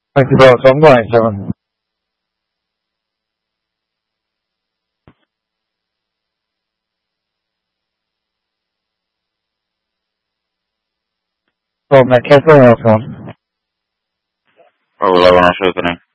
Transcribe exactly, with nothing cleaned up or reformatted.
Thank you both. I'm going seven. So, me quedo con el Hola, buenas noches.